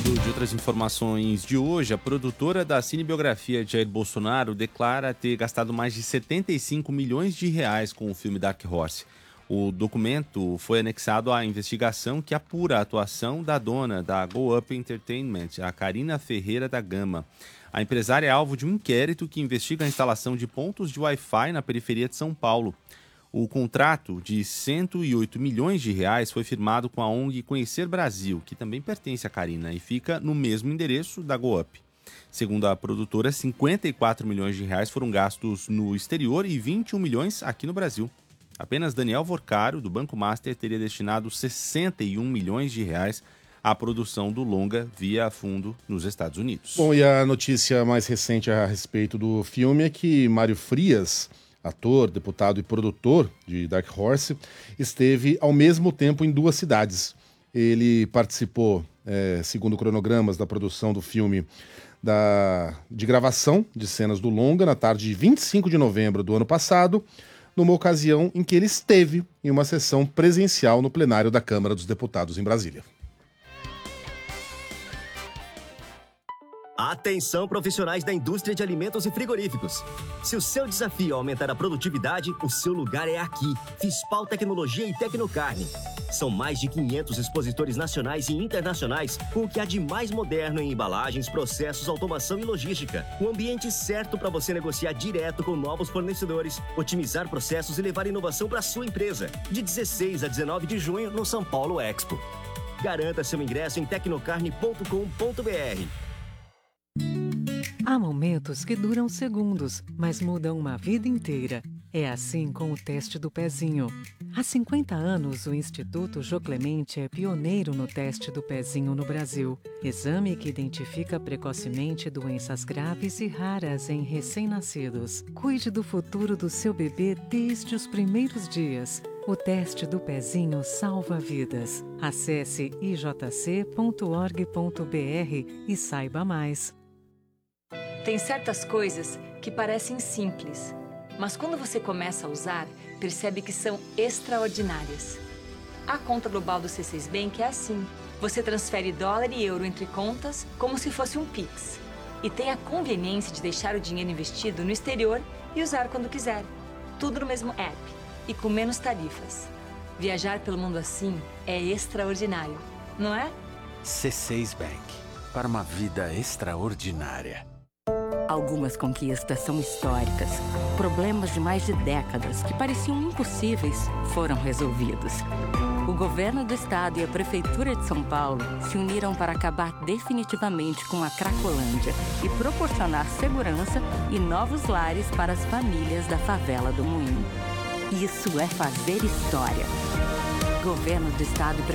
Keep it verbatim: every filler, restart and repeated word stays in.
Falando de outras informações de hoje, a produtora da cinebiografia de Jair Bolsonaro declara ter gastado mais de setenta e cinco milhões de reais com o filme Dark Horse. O documento foi anexado à investigação que apura a atuação da dona da Go Up Entertainment, a Karina Ferreira da Gama. A empresária é alvo de um inquérito que investiga a instalação de pontos de Wi-Fi na periferia de São Paulo. O contrato de cento e oito milhões de reais foi firmado com a O N G Conhecer Brasil, que também pertence à Karina e fica no mesmo endereço da Go Up. Segundo a produtora, cinquenta e quatro milhões de reais foram gastos no exterior e vinte e um milhões aqui no Brasil. Apenas Daniel Vorcaro, do Banco Master, teria destinado sessenta e um milhões de reais à produção do longa via fundo nos Estados Unidos. Bom, e a notícia mais recente a respeito do filme é que Mário Frias, ator, deputado e produtor de Dark Horse, esteve ao mesmo tempo em duas cidades. Ele participou, é, segundo cronogramas da produção do filme, da, de gravação de cenas do longa na tarde de vinte e cinco de novembro do ano passado, numa ocasião em que ele esteve em uma sessão presencial no plenário da Câmara dos Deputados em Brasília. Atenção, profissionais da indústria de alimentos e frigoríficos. Se o seu desafio é aumentar a produtividade, o seu lugar é aqui. Fispal Tecnologia e Tecnocarne. São mais de quinhentos expositores nacionais e internacionais com o que há de mais moderno em embalagens, processos, automação e logística. O ambiente certo para você negociar direto com novos fornecedores, otimizar processos e levar inovação para a sua empresa. De dezesseis a dezenove de junho no São Paulo Expo. Garanta seu ingresso em tecnocarne ponto com ponto br. Há momentos que duram segundos, mas mudam uma vida inteira. É assim com o teste do pezinho. Há cinquenta anos, o Instituto Jô Clemente é pioneiro no teste do pezinho no Brasil. Exame que identifica precocemente doenças graves e raras em recém-nascidos. Cuide do futuro do seu bebê desde os primeiros dias. O teste do pezinho salva vidas. Acesse i j c ponto org ponto br e saiba mais. Tem certas coisas que parecem simples, mas quando você começa a usar, percebe que são extraordinárias. A conta global do C seis Bank é assim. Você transfere dólar e euro entre contas como se fosse um Pix. E tem a conveniência de deixar o dinheiro investido no exterior e usar quando quiser. Tudo no mesmo app e com menos tarifas. Viajar pelo mundo assim é extraordinário, não é? C seis Bank. Para uma vida extraordinária. Algumas conquistas são históricas. Problemas de mais de décadas que pareciam impossíveis foram resolvidos. O governo do estado e a prefeitura de São Paulo se uniram para acabar definitivamente com a Cracolândia e proporcionar segurança e novos lares para as famílias da favela do Moinho. Isso é fazer história. Governo do estado e